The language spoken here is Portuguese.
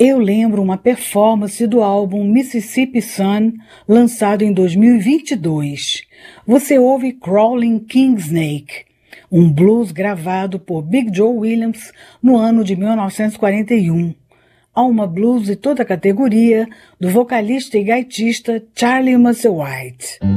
Eu lembro uma performance do álbum Mississippi Sun, lançado em 2022. Você ouve Crawling Kingsnake, um blues gravado por Big Joe Williams no ano de 1941. Alma blues de toda a categoria do vocalista e gaitista Charlie Musselwhite.